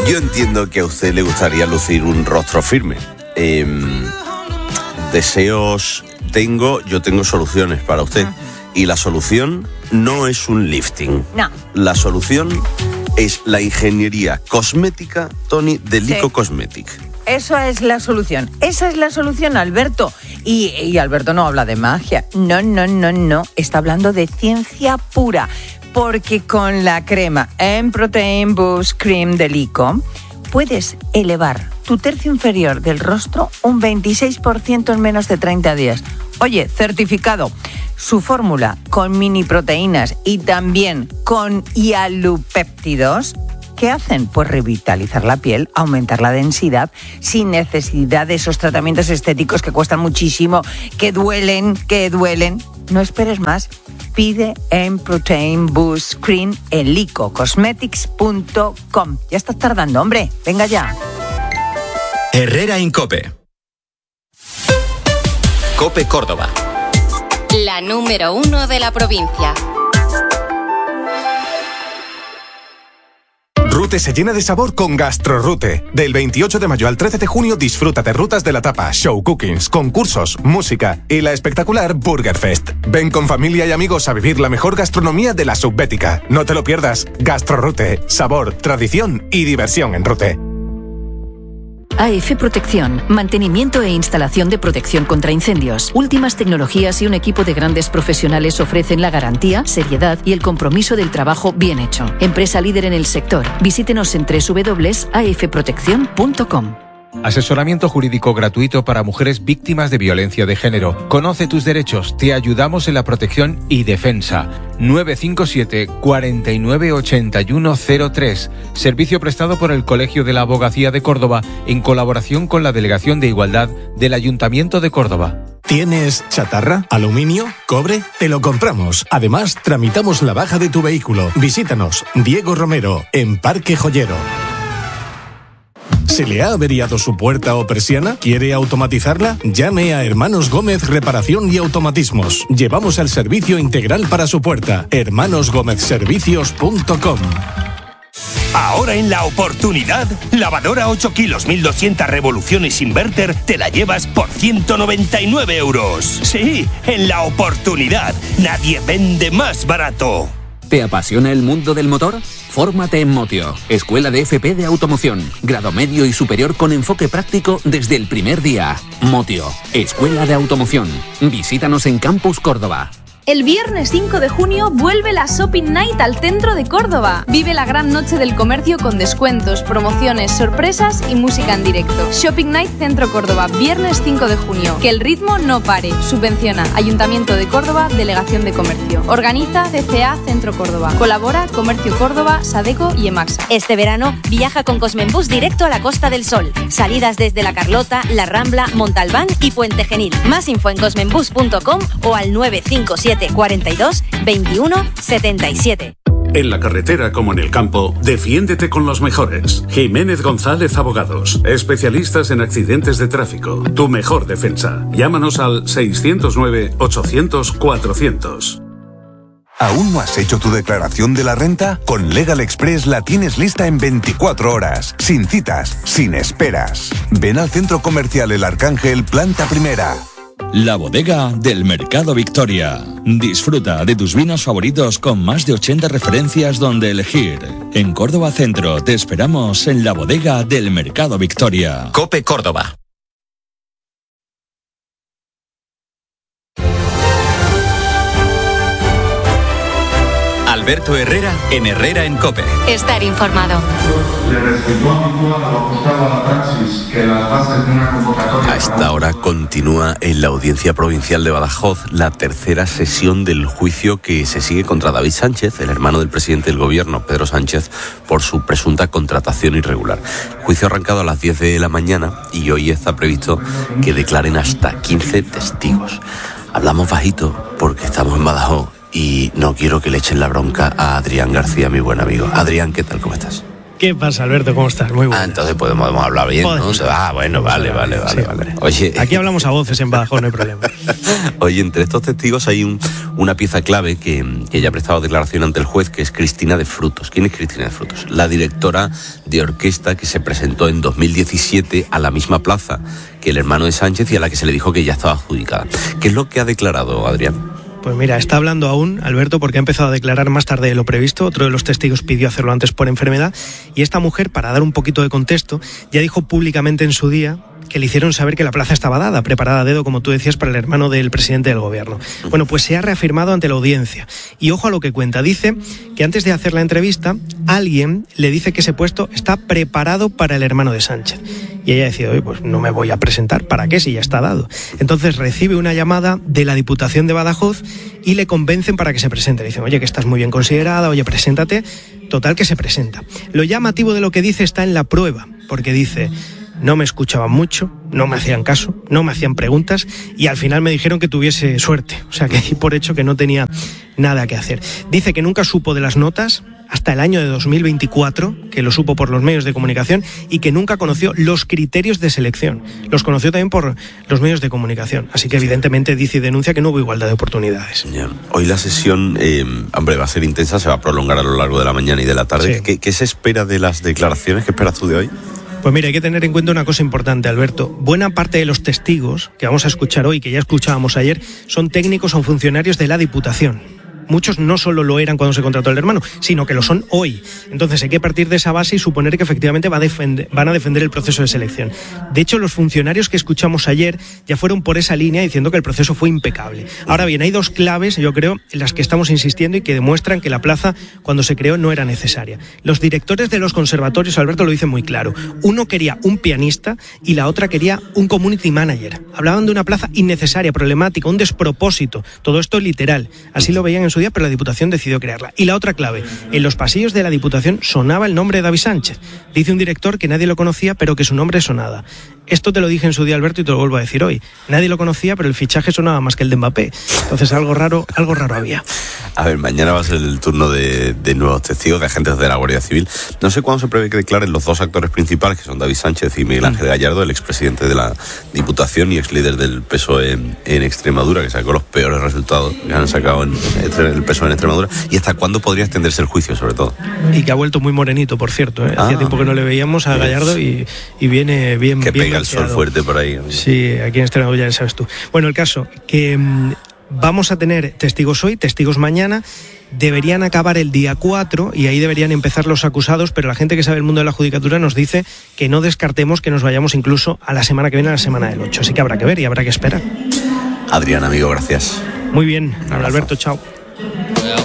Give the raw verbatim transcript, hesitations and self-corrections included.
Yo entiendo que a usted le gustaría lucir un rostro firme. Eh, deseos tengo, yo tengo soluciones para usted. Uh-huh. Y la solución no es un lifting. No. La solución es la ingeniería cosmética, Tony, de Lico sí. Cosmetic. Eso es la solución. Esa es la solución, Alberto. Y, y Alberto no habla de magia. No, no, no, no. Está hablando de ciencia pura. Porque con la crema M-Protein Boost Cream de Lico puedes elevar tu tercio inferior del rostro un veintiséis por ciento en menos de treinta días. Oye, certificado. Su fórmula con mini proteínas y también con hialupéptidos, ¿qué hacen? Pues revitalizar la piel, aumentar la densidad, sin necesidad de esos tratamientos estéticos que cuestan muchísimo, que duelen, que duelen. No esperes más. Pide M-Protein Boost Cream en lico cosmetics punto com. Ya estás tardando, hombre. Venga ya. Herrera en COPE. COPE Córdoba. La número uno de la provincia. Rute se llena de sabor con GastroRute. Del veintiocho de mayo al trece de junio disfruta de rutas de la tapa, show cookings, concursos, música y la espectacular Burger Fest. Ven con familia y amigos a vivir la mejor gastronomía de la subbética. No te lo pierdas. GastroRute. Sabor, tradición y diversión en Rute. A F Protección, mantenimiento e instalación de protección contra incendios. Últimas tecnologías y un equipo de grandes profesionales ofrecen la garantía, seriedad y el compromiso del trabajo bien hecho. Empresa líder en el sector. Visítenos en doble u doble u doble u punto a f protección punto com. Asesoramiento jurídico gratuito para mujeres víctimas de violencia de género. Conoce tus derechos, te ayudamos en la protección y defensa. nueve cinco siete, cuatro nueve ocho uno cero tres. Servicio prestado por el Colegio de la Abogacía de Córdoba en colaboración con la Delegación de Igualdad del Ayuntamiento de Córdoba. ¿Tienes chatarra? ¿Aluminio? ¿Cobre? Te lo compramos. Además, tramitamos la baja de tu vehículo. Visítanos, Diego Romero, en Parque Joyero. ¿Se le ha averiado su puerta o persiana? ¿Quiere automatizarla? Llame a Hermanos Gómez Reparación y Automatismos. Llevamos el servicio integral para su puerta. hermanos gómez servicios punto com. Ahora en La Oportunidad, lavadora ocho kilos, mil doscientas revoluciones inverter, te la llevas por ciento noventa y nueve euros. Sí, en La Oportunidad, nadie vende más barato. ¿Te apasiona el mundo del motor? Fórmate en Motio, Escuela de F P de Automoción, grado medio y superior con enfoque práctico desde el primer día. Motio, Escuela de Automoción. Visítanos en Campus Córdoba. El viernes cinco de junio vuelve la Shopping Night al centro de Córdoba. Vive la gran noche del comercio con descuentos, promociones, sorpresas y música en directo. Shopping Night Centro Córdoba, viernes cinco de junio. Que el ritmo no pare. Subvenciona Ayuntamiento de Córdoba, Delegación de Comercio. Organiza D C A Centro Córdoba. Colabora Comercio Córdoba, Sadeco y Emaxa. Este verano viaja con Cosmenbus directo a la Costa del Sol. Salidas desde La Carlota, La Rambla, Montalbán y Puente Genil. Más info en cosmenbus punto com o al nueve cinco siete, cuarenta y dos, veintiuno, setenta y siete. En la carretera como en el campo, defiéndete con los mejores. Jiménez González Abogados, especialistas en accidentes de tráfico. Tu mejor defensa. Llámanos al seiscientos nueve, ochocientos, cuatrocientos. ¿Aún no has hecho tu declaración de la renta? Con Legal Express la tienes lista en veinticuatro horas, sin citas, sin esperas. Ven al Centro Comercial El Arcángel, planta primera. La bodega del Mercado Victoria. Disfruta de tus vinos favoritos con más de ochenta referencias donde elegir. En Córdoba Centro te esperamos en la bodega del Mercado Victoria. COPE Córdoba. Alberto Herrera en Herrera en COPE. Estar informado. Le resultó habitual a lo ajustado a la praxis que las bases de una convocatoria... A esta hora continúa en la Audiencia Provincial de Badajoz la tercera sesión del juicio que se sigue contra David Sánchez, el hermano del presidente del gobierno, Pedro Sánchez, por su presunta contratación irregular. Juicio arrancado a las diez de la mañana y hoy está previsto que declaren hasta quince testigos. Hablamos bajito porque estamos en Badajoz y no quiero que le echen la bronca a Adrián García, mi buen amigo. Adrián, ¿qué tal? ¿Cómo estás? ¿Qué pasa, Alberto? ¿Cómo estás? Muy bueno. Ah, entonces podemos, podemos hablar bien, ¿no? Ah, bueno, vale, vale, vale, sí, vale. Oye, aquí hablamos a voces en Badajoz, no hay problema. Oye, entre estos testigos hay un, una pieza clave que, que ya ha prestado declaración ante el juez, que es Cristina de Frutos. ¿Quién es Cristina de Frutos? La directora de orquesta que se presentó en dos mil diecisiete a la misma plaza que el hermano de Sánchez y a la que se le dijo que ya estaba adjudicada. ¿Qué es lo que ha declarado, Adrián? Pues mira, está hablando aún, Alberto, porque ha empezado a declarar más tarde de lo previsto. Otro de los testigos pidió hacerlo antes por enfermedad. Y esta mujer, para dar un poquito de contexto, ya dijo públicamente en su día que le hicieron saber que la plaza estaba dada, preparada a dedo, como tú decías, para el hermano del presidente del gobierno. Bueno, pues se ha reafirmado ante la audiencia. Y ojo a lo que cuenta. Dice que antes de hacer la entrevista, alguien le dice que ese puesto está preparado para el hermano de Sánchez. Y ella decide, oye, pues no me voy a presentar, ¿para qué si ya está dado? Entonces recibe una llamada de la Diputación de Badajoz y le convencen para que se presente. Le dicen, oye, que estás muy bien considerada, oye, preséntate. Total, que se presenta. Lo llamativo de lo que dice está en la prueba, porque dice: no me escuchaban mucho, no me hacían caso, no me hacían preguntas y al final me dijeron que tuviese suerte. O sea, que di por hecho que no tenía nada que hacer. Dice que nunca supo de las notas hasta el año de dos mil veinticuatro, que lo supo por los medios de comunicación, y que nunca conoció los criterios de selección. Los conoció también por los medios de comunicación. Así que evidentemente dice y denuncia que no hubo igualdad de oportunidades. Yeah. Hoy la sesión, eh, hombre, va a ser intensa, se va a prolongar a lo largo de la mañana y de la tarde. Sí. ¿Qué, ¿Qué se espera de las declaraciones? ¿Qué esperas tú de hoy? Pues mira, hay que tener en cuenta una cosa importante, Alberto. Buena parte de los testigos que vamos a escuchar hoy, que ya escuchábamos ayer, son técnicos o funcionarios de la Diputación. Muchos no solo lo eran cuando se contrató el hermano, sino que lo son hoy. Entonces hay que partir de esa base y suponer que efectivamente va a defender, van a defender el proceso de selección. De hecho, los funcionarios que escuchamos ayer ya fueron por esa línea diciendo que el proceso fue impecable. Ahora bien, hay dos claves, yo creo, en las que estamos insistiendo y que demuestran que la plaza, cuando se creó, no era necesaria. Los directores de los conservatorios, Alberto, lo dicen muy claro. Uno quería un pianista y la otra quería un community manager. Hablaban de una plaza innecesaria, problemática, un despropósito. Todo esto literal. Así lo veían en su día, pero la Diputación decidió crearla. Y la otra clave, en los pasillos de la Diputación sonaba el nombre de David Sánchez. Dice un director que nadie lo conocía, pero que su nombre sonaba. Esto te lo dije en su día, Alberto, y te lo vuelvo a decir hoy. Nadie lo conocía, pero el fichaje sonaba más que el de Mbappé. Entonces algo raro, algo raro había. A ver, mañana va a ser el turno de, de nuevos testigos, de agentes de la Guardia Civil. No sé cuándo se prevé que declaren los dos actores principales, que son David Sánchez y Miguel Ángel Gallardo, el expresidente de la Diputación y exlíder del P S O E en, en Extremadura, que sacó los peores resultados que han sacado en, en el P S O E en Extremadura. ¿Y hasta cuándo podría extenderse el juicio, sobre todo? Y que ha vuelto muy morenito, por cierto, ¿eh? Ah, hacía tiempo que no le veíamos a Gallardo y, y viene bien. Que bien pega el sol fuerte por ahí. Sí, aquí en Extremadura ya sabes tú. Bueno, el caso, que mmm, vamos a tener testigos hoy, testigos mañana. Deberían acabar el día cuatro y ahí deberían empezar los acusados, pero la gente que sabe el mundo de la judicatura nos dice que no descartemos que nos vayamos incluso a la semana que viene, a la semana del ocho. Así que habrá que ver y habrá que esperar. Adrián, amigo, gracias. Muy bien, Alberto, chao.